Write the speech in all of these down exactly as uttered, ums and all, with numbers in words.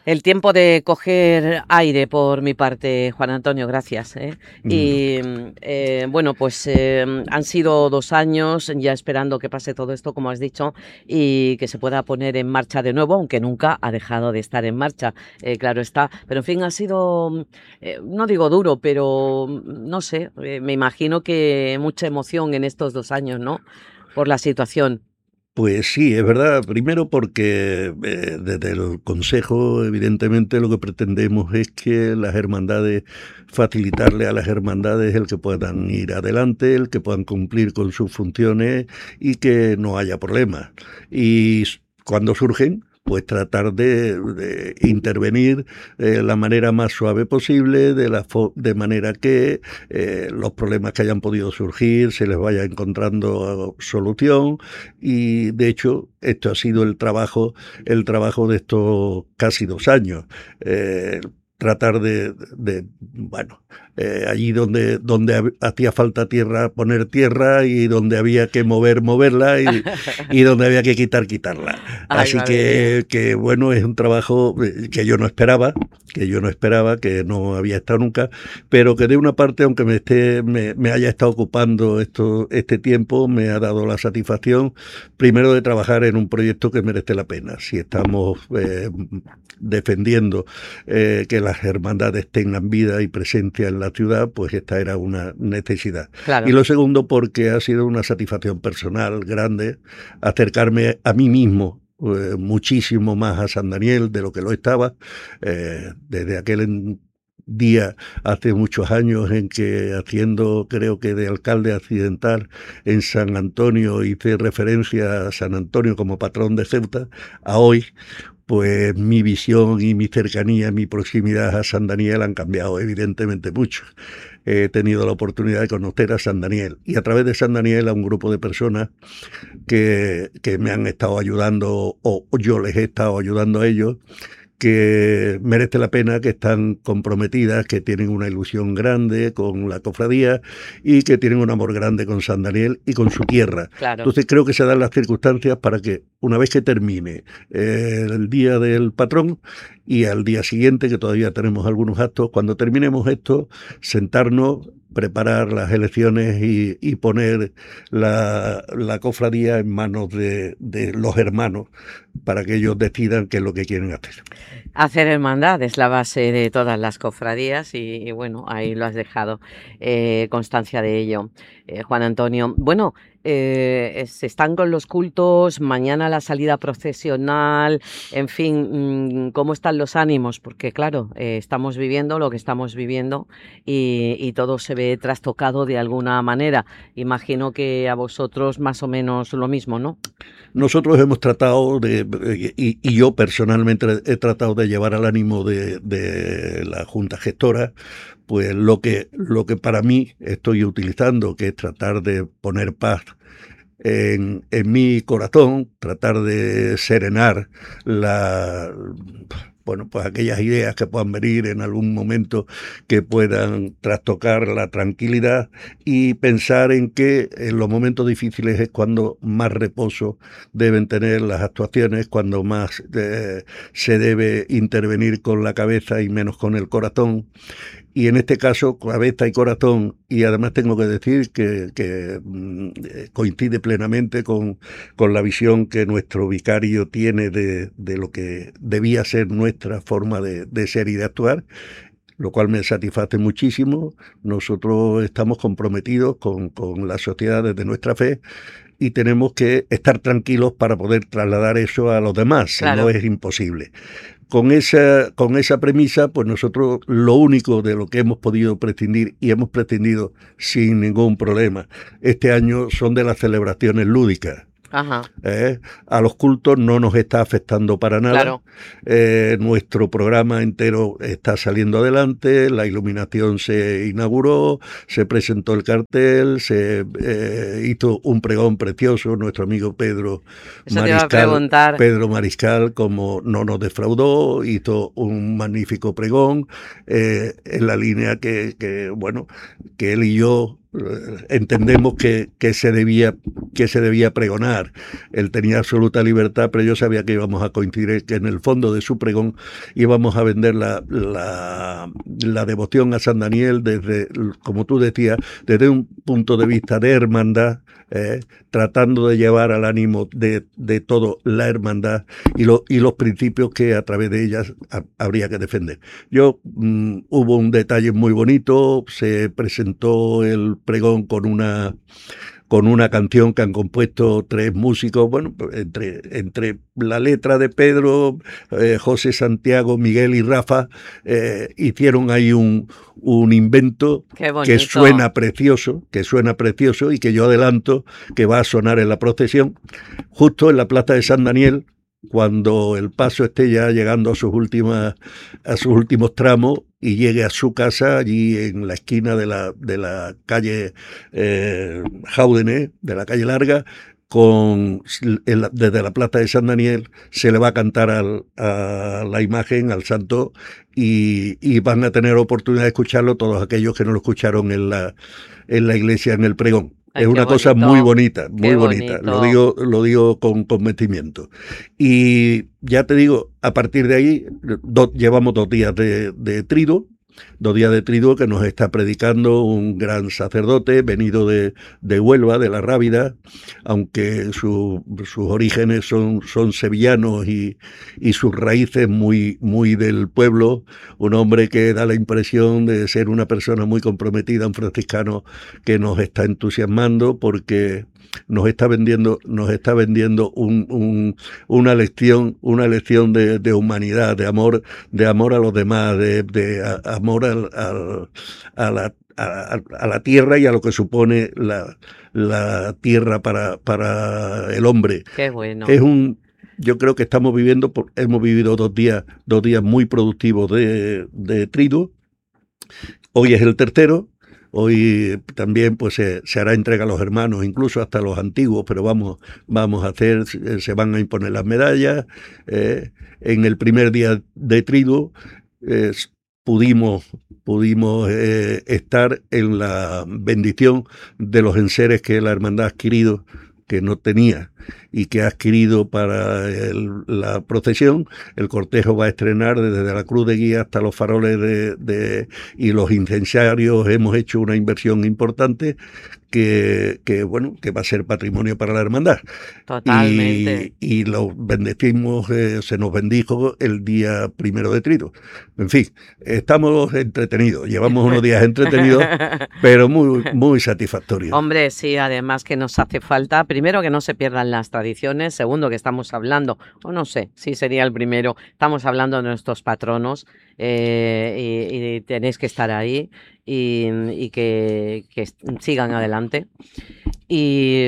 El tiempo de coger aire por mi parte, Juan Antonio, gracias. ¿eh? Y eh, bueno, pues eh, han sido dos años ya esperando que pase todo esto, como has dicho, y que se pueda poner en marcha de nuevo, aunque nunca ha dejado de estar en marcha, eh, claro está. Pero en fin, ha sido, eh, no digo duro, pero no sé, eh, me imagino que mucha emoción en estos dos años, ¿no? Por la situación. Pues sí, es verdad. Primero porque eh, desde el Consejo, evidentemente, lo que pretendemos es que las hermandades, facilitarle a las hermandades el que puedan ir adelante, el que puedan cumplir con sus funciones y que no haya problemas. Y cuando surgen, pues tratar de, de intervenir de la manera más suave posible, de, la fo de manera que eh, los problemas que hayan podido surgir se les vaya encontrando solución. Y de hecho esto ha sido el trabajo, el trabajo de estos casi dos años. Eh, tratar de, de, bueno, eh, allí donde, donde hacía falta tierra, poner tierra, y donde había que mover, moverla, y, y donde había que quitar, quitarla. Ay, Así que, que, bueno, es un trabajo que yo no esperaba, que yo no esperaba, que no había estado nunca, pero que de una parte, aunque me esté, me, me haya estado ocupando esto, este tiempo, me ha dado la satisfacción, primero, de trabajar en un proyecto que merece la pena. Si estamos eh, defendiendo eh, que las hermandades tengan vida y presencia en la ciudad, pues esta era una necesidad. claro. Y lo segundo, porque ha sido una satisfacción personal grande acercarme a mí mismo eh, muchísimo más a San Daniel de lo que lo estaba, eh, desde aquel en, día hace muchos años en que, haciendo creo que de alcalde accidental en San Antonio, hice referencia a San Antonio como patrón de Ceuta, a hoy pues mi visión y mi cercanía, mi proximidad a San Daniel han cambiado evidentemente mucho. He tenido la oportunidad de conocer a San Daniel y a través de San Daniel a un grupo de personas que, que me han estado ayudando, o yo les he estado ayudando a ellos, que merece la pena, que están comprometidas, que tienen una ilusión grande con la cofradía y que tienen un amor grande con San Daniel y con su tierra. Claro. Entonces creo que se dan las circunstancias para que, una vez que termine eh, el día del patrón y al día siguiente, que todavía tenemos algunos actos, cuando terminemos esto, sentarnos, preparar las elecciones y, y poner la, la cofradía en manos de, de los hermanos para que ellos decidan qué es lo que quieren hacer. Hacer hermandad es la base de todas las cofradías y, y bueno, ahí lo has dejado eh, constancia de ello, eh, Juan Antonio. Bueno, eh, se están con los cultos, mañana la salida procesional, en fin, mmm, ¿cómo están los ánimos? Porque claro, eh, estamos viviendo lo que estamos viviendo y, y todo se ve trastocado de alguna manera. Imagino que a vosotros más o menos lo mismo, ¿no? Nosotros hemos tratado de, y, y yo personalmente he tratado de llevar al ánimo de, de la Junta Gestora, pues lo que, lo que para mí estoy utilizando, que es tratar de poner paz en, en mi corazón, tratar de serenar la... bueno, pues aquellas ideas que puedan venir en algún momento que puedan trastocar la tranquilidad, y pensar en que en los momentos difíciles es cuando más reposo deben tener las actuaciones, cuando más eh, se debe intervenir con la cabeza y menos con el corazón. Y en este caso, cabeza y corazón, y además tengo que decir que, que mm, coincide plenamente con, con la visión que nuestro vicario tiene de, de lo que debía ser nuestra forma de, de ser y de actuar, lo cual me satisface muchísimo. Nosotros estamos comprometidos con, con la sociedad desde nuestra fe, y tenemos que estar tranquilos para poder trasladar eso a los demás, Claro. si no es imposible. Con esa, con esa premisa, pues nosotros lo único de lo que hemos podido prescindir, y hemos prescindido sin ningún problema este año, son de las celebraciones lúdicas. Ajá. Eh, a los cultos no nos está afectando para nada. Claro. Eh, nuestro programa entero está saliendo adelante, la iluminación se inauguró, se presentó el cartel, se eh, hizo un pregón precioso, nuestro amigo Pedro Eso Mariscal, te iba a preguntar. Pedro Mariscal, como no nos defraudó, hizo un magnífico pregón eh, en la línea que, que, bueno, que él y yo entendemos que, que se debía que se debía pregonar. Él tenía absoluta libertad, pero yo sabía que íbamos a coincidir, que en el fondo de su pregón íbamos a vender la, la, la devoción a San Daniel desde, como tú decías, desde un punto de vista de hermandad, eh, tratando de llevar al ánimo de, de todo la hermandad y, lo, y los principios que a través de ellas a, habría que defender. Yo mmm, hubo un detalle muy bonito, se presentó el pregón con una con una canción que han compuesto tres músicos, bueno, entre, entre la letra de Pedro, eh, José Santiago, Miguel y Rafa, eh, hicieron ahí un, un invento que suena precioso, que suena precioso y que yo adelanto que va a sonar en la procesión, justo en la plaza de San Daniel, cuando el paso esté ya llegando a sus últimas, a sus últimos tramos y llegue a su casa allí en la esquina de la, de la calle eh, Jáudenes, de la calle Larga, con, el, desde la plaza de San Daniel se le va a cantar al, a la imagen, al santo, y, y van a tener oportunidad de escucharlo todos aquellos que no lo escucharon en la, en la iglesia, en el pregón. Ay, es una bonito. Cosa muy bonita, muy qué bonita. Bonito. Lo digo, lo digo con convencimiento. Y ya te digo, a partir de ahí, do, llevamos dos días de, de triduo, dos días de triduo que nos está predicando un gran sacerdote venido de, de Huelva, de la Rábida, aunque su, sus orígenes son, son sevillanos y, y sus raíces muy, muy del pueblo, un hombre que da la impresión de ser una persona muy comprometida, un franciscano que nos está entusiasmando porque nos está vendiendo, nos está vendiendo un, un, una lección, una lección de, de humanidad, de amor, de amor a los demás, de, de a, amor al, al, a, la, a, a la tierra y a lo que supone la, la tierra para, para el hombre. Qué bueno. Es un, yo creo que estamos viviendo, hemos vivido dos días, dos días muy productivos de, de triduo. Hoy es el tercero. Hoy también pues se, se hará entrega a los hermanos, incluso hasta los antiguos, pero vamos, vamos a hacer, se van a imponer las medallas. Eh, en el primer día de triduo eh, pudimos, pudimos eh, estar en la bendición de los enseres que la hermandad ha adquirido, que no tenía y que ha adquirido para el, la procesión. El cortejo va a estrenar desde la cruz de guía hasta los faroles de, de, y los incensarios. Hemos hecho una inversión importante que, que, bueno, que va a ser patrimonio para la hermandad. Totalmente. Y, y lo bendecimos, eh, se nos bendijo el día primero de triduo. En fin, estamos entretenidos, llevamos unos días entretenidos, pero muy, muy satisfactorios. Hombre, sí, además que nos hace falta, primero que no se pierdan las tradiciones, segundo que estamos hablando, o no sé, sí sería el primero, estamos hablando de nuestros patronos eh, y, y tenéis que estar ahí y, y que, que sigan adelante. Y,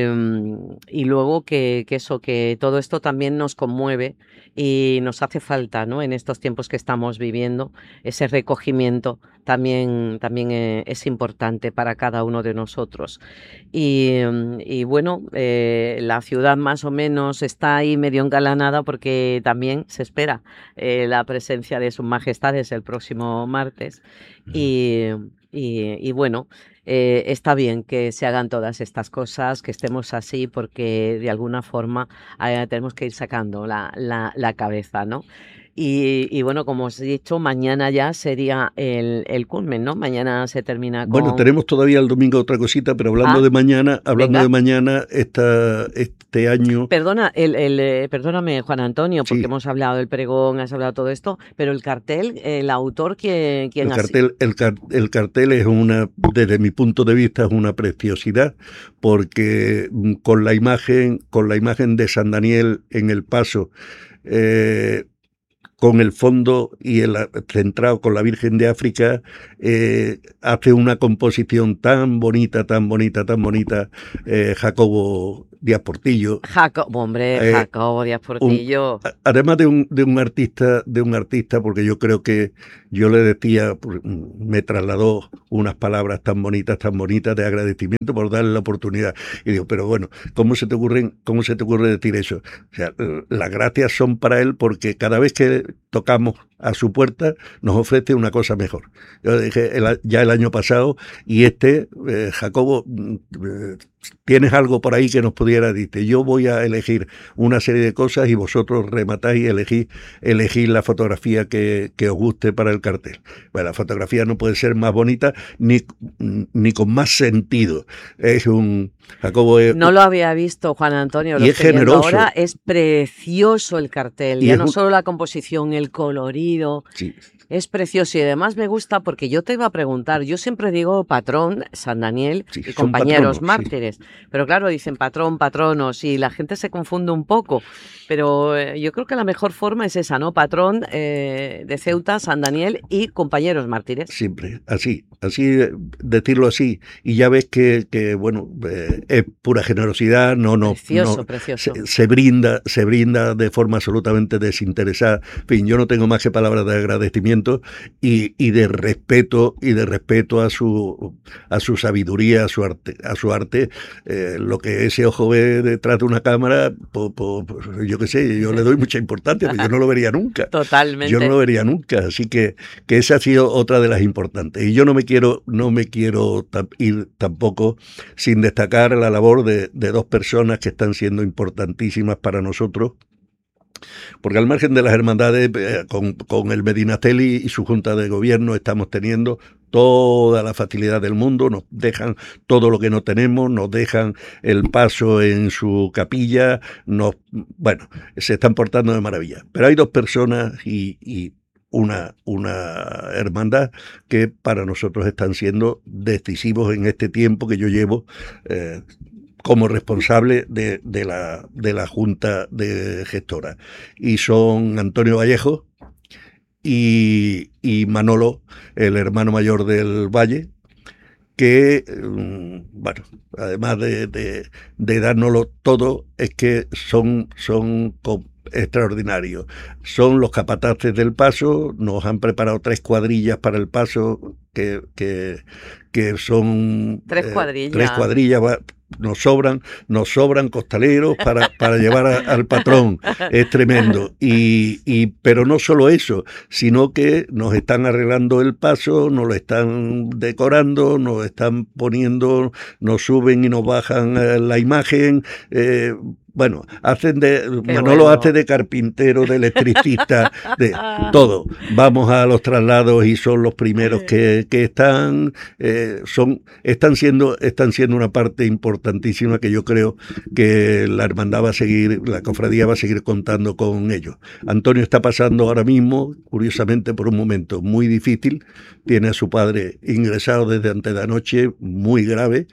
y luego que, que eso, que todo esto también nos conmueve y nos hace falta, ¿no? En estos tiempos que estamos viviendo, ese recogimiento también, también es importante para cada uno de nosotros. Y, y bueno, eh, la ciudad más o menos está ahí medio engalanada porque también se espera eh, la presencia de sus majestades el próximo martes. Y, y, y bueno, eh, está bien que se hagan todas estas cosas, que estemos así, porque de alguna forma eh, tenemos que ir sacando la, la, la cabeza, ¿no? Y, y bueno, como os he dicho, mañana ya sería el, el culmen, ¿no? Mañana se termina con... Bueno, tenemos todavía el domingo otra cosita, pero hablando ah, de mañana, hablando venga. de mañana, esta, este año... Perdona, el, el, eh, perdóname, Juan Antonio, porque sí. hemos hablado del pregón, has hablado de todo esto, pero el cartel, el autor, ¿quién, quién el cartel, el, car, el cartel es una, desde mi punto de vista, es una preciosidad, porque con la imagen, con la imagen de San Daniel en el paso, eh, con el fondo y el centrado con la Virgen de África, eh, hace una composición tan bonita, tan bonita, tan bonita, eh, Jacobo Díaz Portillo. Jacobo, hombre, eh, Jacobo Díaz Portillo. Un, además de un, de un artista, de un artista, porque yo creo que yo le decía, me trasladó unas palabras tan bonitas, tan bonitas de agradecimiento por darle la oportunidad. Y digo, pero bueno, ¿cómo se te ocurren, cómo se te ocurre decir eso? O sea, las gracias son para él porque cada vez que tocamos a su puerta, nos ofrece una cosa mejor. Yo dije el, ya el año pasado, y este, eh, Jacobo, eh, tienes algo por ahí que nos pudiera decir. Yo voy a elegir una serie de cosas y vosotros rematáis y elegís, elegís la fotografía que, que os guste para el cartel. Bueno, la fotografía no puede ser más bonita ni, ni con más sentido. Es un... Jacobo es, no lo había visto, Juan Antonio, lo y es generoso. Ahora es precioso el cartel, y ya no un... solo la composición, el colorido. Sí. Es precioso y además me gusta porque yo te iba a preguntar, yo siempre digo patrón, San Daniel sí, y compañeros patronos, mártires, sí. pero claro, dicen patrón, patronos y la gente se confunde un poco, pero eh, yo creo que la mejor forma es esa, ¿no? Patrón eh, de Ceuta, San Daniel y compañeros mártires. Siempre, así, así, decirlo así, y ya ves que, que bueno, eh, es pura generosidad, no, no, precioso, no precioso. Se, se brinda, se brinda de forma absolutamente desinteresada. En fin, yo no tengo más que palabras de agradecimiento y, y de respeto y de respeto a su a su sabiduría, a su arte, a su arte. Eh, lo que ese ojo ve detrás de una cámara, po, po, po, yo qué sé, yo le doy mucha importancia, pero yo no lo vería nunca. Totalmente. Yo no lo vería nunca, así que que esa ha sido otra de las importantes. Y yo no me quiero no me quiero ir tampoco sin destacar la labor de, de dos personas que están siendo importantísimas para nosotros. Porque al margen de las hermandades, eh, con, con el Medinaceli y su junta de gobierno estamos teniendo toda la facilidad del mundo, nos dejan todo lo que no tenemos, nos dejan el paso en su capilla, nos, bueno, se están portando de maravilla. Pero hay dos personas y, y una, una hermandad que para nosotros están siendo decisivos en este tiempo que yo llevo eh, como responsable de, de, la, de la Junta de Gestora. Y son Antonio Vallejo y, y Manolo, el hermano mayor del Valle, que, bueno, además de, de, de dárnoslo todo, es que son, son extraordinarios. Son los capataces del paso, nos han preparado tres cuadrillas para el paso, que, que, que son... Tres cuadrillas. Eh, tres cuadrillas, nos sobran, nos sobran costaleros para, para llevar a, al patrón, es tremendo. Y, y, pero no solo eso, sino que nos están arreglando el paso, nos lo están decorando, nos están poniendo, nos suben y nos bajan eh, la imagen, eh, bueno, hacen de Qué Manolo bueno. hace de carpintero, de electricista, de todo. Vamos a los traslados y son los primeros que, que están, eh, son, están siendo, están siendo una parte importantísima que yo creo que la hermandad va a seguir, la cofradía va a seguir contando con ellos. Antonio está pasando ahora mismo, curiosamente, por un momento muy difícil. Tiene a su padre ingresado desde antes de anoche, muy grave.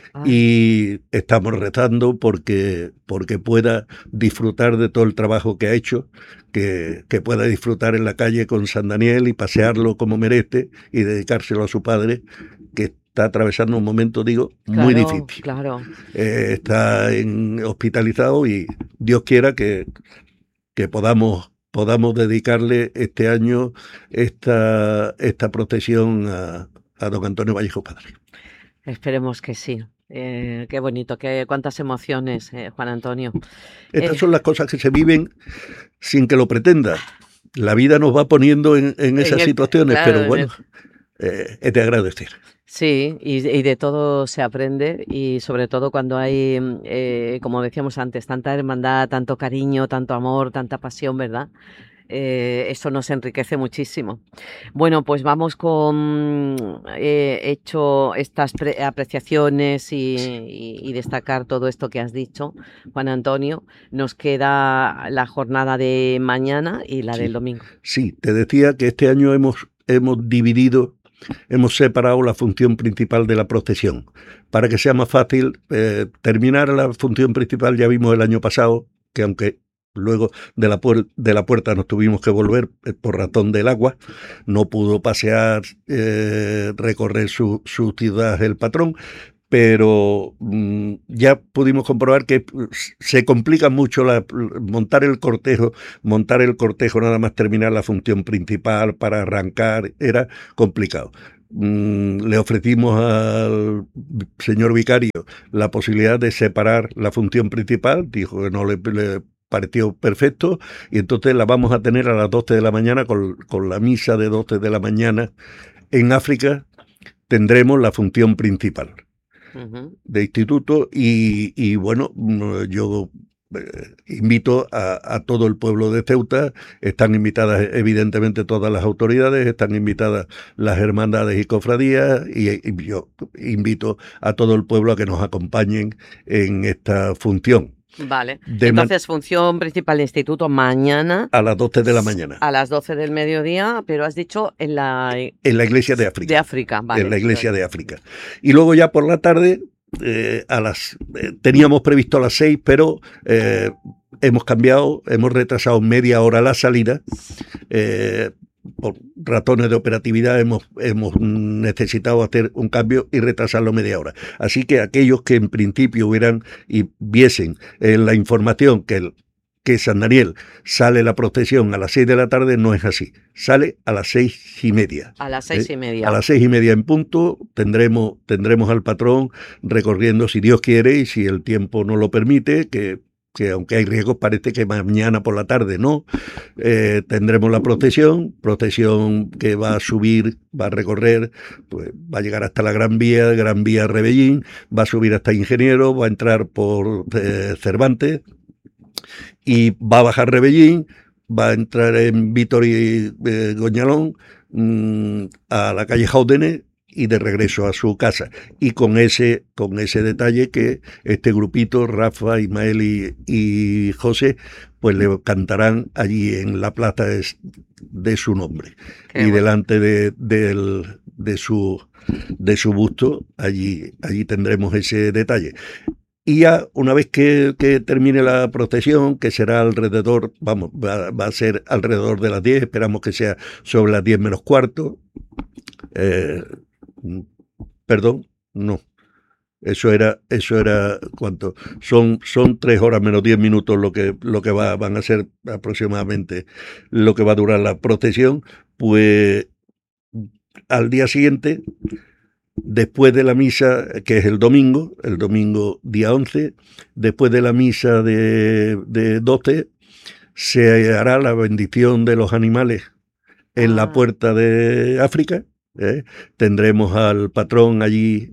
Y estamos rezando porque, porque pueda disfrutar de todo el trabajo que ha hecho, que, que pueda disfrutar en la calle con San Daniel y pasearlo como merece y dedicárselo a su padre, que está atravesando un momento, digo, muy Claro, difícil. Claro. Eh, está en, hospitalizado y Dios quiera que, que podamos, podamos dedicarle este año esta, esta procesión a, a don Antonio Vallejo Padre. Esperemos que sí. Eh, qué bonito, qué, cuántas emociones, eh, Juan Antonio. Estas eh, son las cosas que se viven sin que lo pretenda. La vida nos va poniendo en, en esas en el, situaciones, claro, pero bueno, el... eh, es de agradecer. Sí, y, y de todo se aprende y sobre todo cuando hay, eh, como decíamos antes, tanta hermandad, tanto cariño, tanto amor, tanta pasión, ¿verdad? Eh, eso nos enriquece muchísimo. Bueno, pues vamos con eh, hecho estas pre- apreciaciones y, y, y destacar todo esto que has dicho, Juan Antonio. Nos queda la jornada de mañana y la sí, del domingo. Sí, te decía que este año hemos, hemos dividido, hemos separado la función principal de la procesión para que sea más fácil eh, terminar la función principal. Ya vimos el año pasado que aunque luego de la, puer- de la puerta nos tuvimos que volver eh, por razón del agua. No pudo pasear, eh, recorrer su, su ciudad el patrón, pero mmm, ya pudimos comprobar que se complica mucho la, montar el cortejo, montar el cortejo nada más terminar la función principal para arrancar, era complicado. Le ofrecimos al señor vicario la posibilidad de separar la función principal, dijo que no le, le pareció perfecto, y entonces la vamos a tener a las doce de la mañana, con, con la misa de doce de la mañana en África, tendremos la función principal uh-huh. de instituto, y, y bueno, yo eh, invito a, a todo el pueblo de Ceuta. Están invitadas evidentemente todas las autoridades, están invitadas las hermandades y cofradías, y, y yo invito a todo el pueblo a que nos acompañen en esta función. Vale, de entonces man... función principal de instituto mañana a las doce de la mañana. A las doce del mediodía, pero has dicho en la... En la iglesia de África. De África, vale. En la iglesia de África. Y luego ya por la tarde, eh, a las eh, teníamos previsto a las seis, pero eh, hemos cambiado, hemos retrasado media hora la salida. Eh, por razones de operatividad hemos, hemos necesitado hacer un cambio y retrasarlo media hora. Así que aquellos que en principio hubieran y viesen eh, la información que, el, que San Daniel sale la procesión a las seis de la tarde, no es así. Sale a las seis y media. A las seis y media. Eh, a las seis y media en punto tendremos, tendremos al patrón recorriendo, si Dios quiere y si el tiempo no lo permite, que que aunque hay riesgos, parece que mañana por la tarde no, eh, tendremos la procesión, procesión que va a subir, va a recorrer, pues va a llegar hasta la Gran Vía, Gran Vía Rebellín, va a subir hasta Ingeniero, va a entrar por eh, Cervantes y va a bajar Rebellín, va a entrar en Vítor y eh, Goñalón, mmm, a la calle Jaudene, y de regreso a su casa. Y con ese, con ese detalle que este grupito, Rafa, Ismael y, y José, pues le cantarán allí en la plaza de, de su nombre. Qué y bueno. Delante de, de, de, su, de su busto, allí, allí tendremos ese detalle. Y ya una vez que, que termine la procesión, que será alrededor, vamos, va, va a ser alrededor de las diez, esperamos que sea sobre las diez menos cuarto, eh, Perdón, no. Eso era, eso era cuánto. Son, son tres horas menos diez minutos lo que, lo que va, van a ser aproximadamente lo que va a durar la procesión. Pues al día siguiente, después de la misa, que es el domingo, el domingo día once, después de la misa de, de doce, se hará la bendición de los animales en ah. la puerta de África. ¿Eh? Tendremos al patrón allí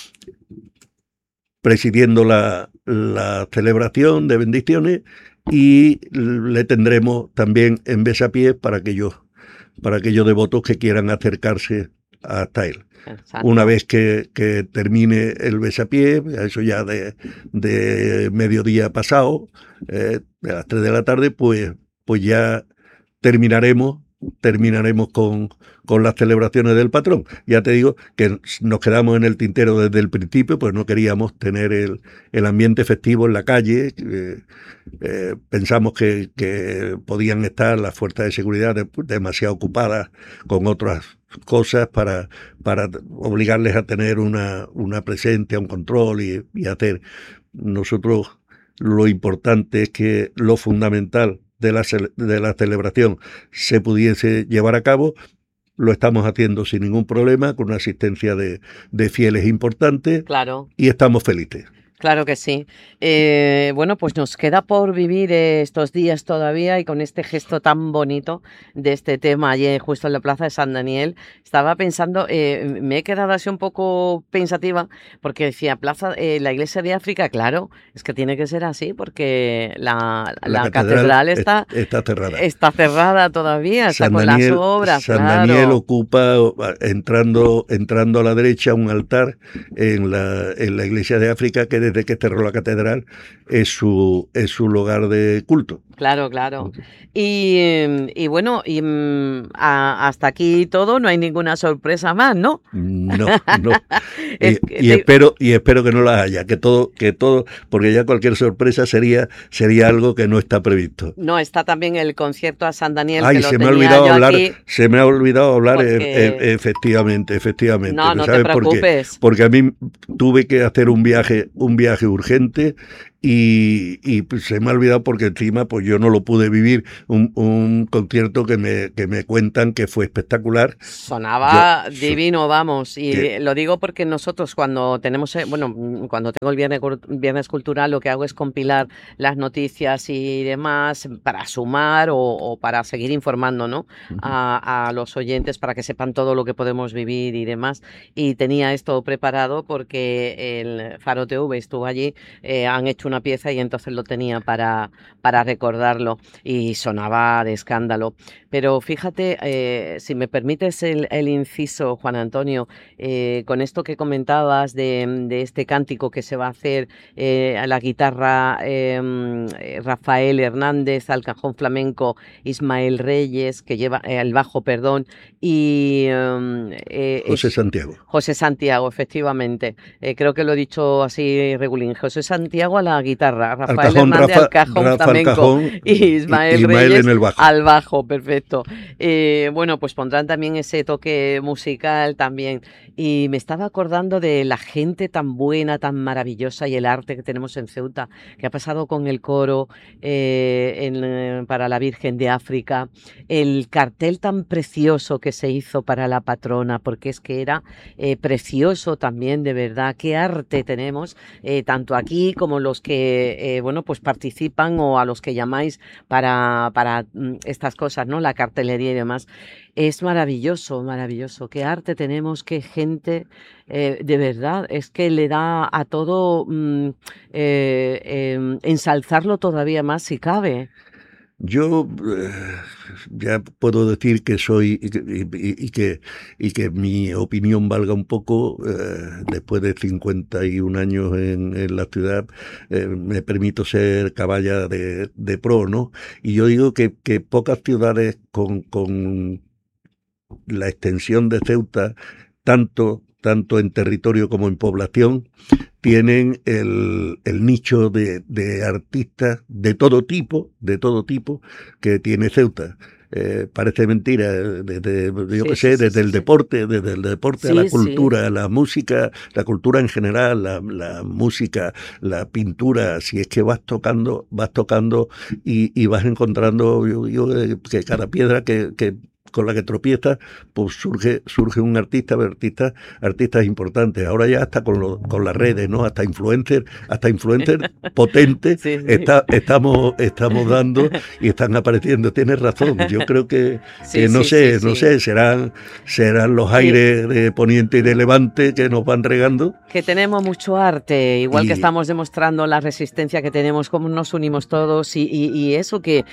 presidiendo la, la celebración de bendiciones, y le tendremos también en besapiés para aquellos, para aquellos devotos que quieran acercarse hasta él. Exacto. Una vez que, que termine el besapiés, eso ya de, de mediodía pasado, eh, a las tres de la tarde, pues, pues ya terminaremos terminaremos con, con las celebraciones del patrón. Ya te digo que nos quedamos en el tintero desde el principio, pues no queríamos tener el, el ambiente festivo en la calle. Eh, eh, pensamos que, que podían estar las fuerzas de seguridad de, demasiado ocupadas con otras cosas para, para obligarles a tener una, una presencia, un control y, y hacer. Nosotros lo importante es que lo fundamental de la, de la celebración se pudiese llevar a cabo. Lo estamos haciendo sin ningún problema, con una asistencia de, de fieles importante. Claro. Y estamos felices. Claro que sí. Eh, bueno, pues nos queda por vivir eh, estos días todavía, y con este gesto tan bonito de este tema allí justo en la plaza de San Daniel, estaba pensando, eh, me he quedado así un poco pensativa, porque decía, plaza, eh, la iglesia de África, claro, es que tiene que ser así, porque la, la, la catedral, catedral está, está cerrada. Está cerrada todavía, está San con Daniel, las obras. San claro. Daniel ocupa, entrando, entrando a la derecha, un altar en la, en la iglesia de África, que desde que cerró la catedral es su, es su lugar de culto. Claro, claro. Y, y bueno, y, a, hasta aquí todo, no hay ninguna sorpresa más, ¿no? No, no. y, y, espero, y espero que no las haya, que todo, que todo, porque ya cualquier sorpresa sería, sería algo que no está previsto. No, está también el concierto a San Daniel. Ay, que se lo me ha tenía olvidado yo hablar, aquí se me ha olvidado hablar porque... e, e, efectivamente, efectivamente. No, no ¿Sabes te preocupes. por qué? Porque a mí tuve que hacer un viaje, un viaje urgente. y, y pues se me ha olvidado porque encima pues yo no lo pude vivir, un, un concierto que me, que me cuentan que fue espectacular. Sonaba Yo, divino, vamos, y que, lo digo porque nosotros cuando tenemos, eh, bueno, mm, cuando tengo el viernes, cul- viernes cultural, lo que hago es compilar las noticias y demás para sumar o, o para seguir informando, ¿no? A, a los oyentes para que sepan todo lo que podemos vivir y demás. Y tenía esto preparado porque el Faro T V estuvo allí, eh, han hecho una pieza y entonces lo tenía para, para recordarlo y sonaba de escándalo. Pero fíjate, eh, si me permites el, el inciso, Juan Antonio, eh, con esto que comentabas de, de este cántico que se va a hacer eh, a la guitarra eh, eh, Rafael Hernández, al cajón flamenco Ismael Reyes, que lleva eh, el bajo, perdón, y eh, eh, José es Santiago. José Santiago, efectivamente. Eh, creo que lo he dicho así regulín. José Santiago a la guitarra, Al Rafael cajón Hernández al Rafa, cajón Rafa al flamenco cajón y y, Ismael y Ismael en Reyes el bajo. al bajo, perfecto. Eh, bueno, pues pondrán también ese toque musical también. Y me estaba acordando de la gente tan buena, tan maravillosa y el arte que tenemos en Ceuta, que ha pasado con el coro eh, en, eh, para la Virgen de África, el cartel tan precioso que se hizo para la patrona, porque es que era eh, precioso también, de verdad. Qué arte tenemos, eh, tanto aquí como los que, eh, bueno, pues participan o a los que llamáis para, para mm, estas cosas, ¿no? La cartelería y demás. Es maravilloso, maravilloso. Qué arte tenemos, qué gente, eh, de verdad, es que le da a todo mm, eh, eh, ensalzarlo todavía más si cabe. Yo eh, ya puedo decir que soy y, y, y, que, y que mi opinión valga un poco. Eh, después de cincuenta y un años en, en la ciudad, eh, me permito ser caballa de, de pro, ¿no? Y yo digo que, que pocas ciudades con, con la extensión de Ceuta, tanto, tanto en territorio como en población, tienen el, el nicho de, de artistas de todo tipo, de todo tipo, que tiene Ceuta. Eh, parece mentira, desde, yo Sí, qué sí, sé, sí, desde sí, el sí. deporte, desde el deporte a la Sí, sí. cultura, la música, la cultura en general, la, la música, la pintura, si es que vas tocando, vas tocando y, y vas encontrando, yo digo que cada piedra que, que con la que tropiezas, pues surge, surge un artista, artistas, artistas importantes. Ahora ya hasta con, lo, con las redes, ¿no? Hasta influencers, hasta influencers potentes Sí, sí. está, estamos, estamos dando y están apareciendo. Tienes razón. Yo creo que, Sí, que no sí, sé, sí, no sí. sé, serán, serán los Eh, aires de Poniente y de Levante que nos van regando. Que tenemos mucho arte, igual que Y estamos demostrando la resistencia que tenemos, cómo nos unimos todos y, y, y eso que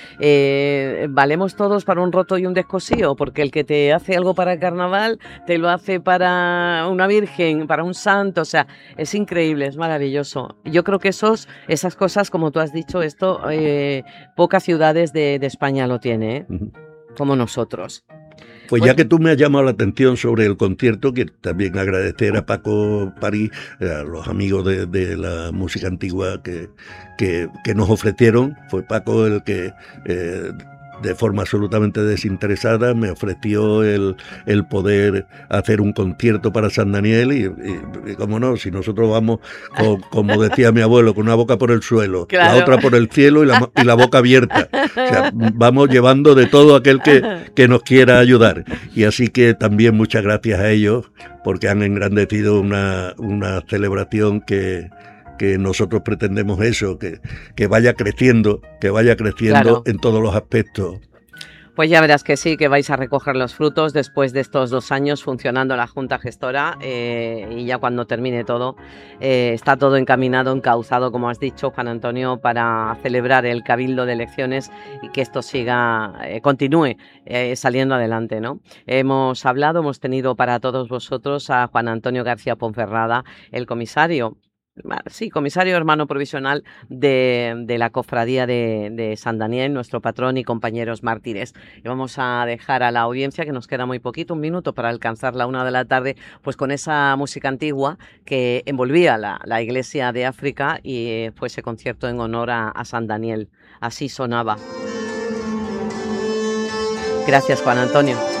eh, valemos todos para un roto y un descosío, porque el que te hace algo para el carnaval te lo hace para una virgen, para un santo, o sea, es increíble, es maravilloso. Yo creo que esos, esas cosas, como tú has dicho, esto eh, pocas ciudades de, de España lo tienen, ¿eh? uh-huh. Como nosotros. Pues Bueno, ya que tú me has llamado la atención sobre el concierto, quiero también agradecer a Paco París, a los amigos de, de la música antigua que, que, que nos ofrecieron. Fue Paco el que, eh, de forma absolutamente desinteresada, me ofreció el, el poder hacer un concierto para San Daniel y, y, y cómo no, si nosotros vamos, con, como decía mi abuelo, con una boca por el suelo, claro. la otra por el cielo y la, y la boca abierta. O sea, vamos llevando de todo aquel que, que nos quiera ayudar. Y así que también muchas gracias a ellos porque han engrandecido una, una celebración que... que nosotros pretendemos eso, que, que vaya creciendo, que vaya creciendo claro. en todos los aspectos. Pues ya verás que sí, que vais a recoger los frutos después de estos dos años funcionando la Junta Gestora eh, y ya cuando termine todo, eh, está todo encaminado, encauzado, como has dicho, Juan Antonio, para celebrar el Cabildo de Elecciones y que esto siga, eh, continúe eh, saliendo adelante, ¿no? Hemos hablado, hemos tenido para todos vosotros a Juan Antonio García Ponferrada, el comisario. Sí, comisario hermano provisional de, de la cofradía de, de San Daniel, nuestro patrón y compañeros mártires. Y vamos a dejar a la audiencia, que nos queda muy poquito, un minuto para alcanzar la una de la tarde, pues con esa música antigua que envolvía la, la iglesia de África y fue ese concierto en honor a, a San Daniel. Así sonaba. Gracias, Juan Antonio.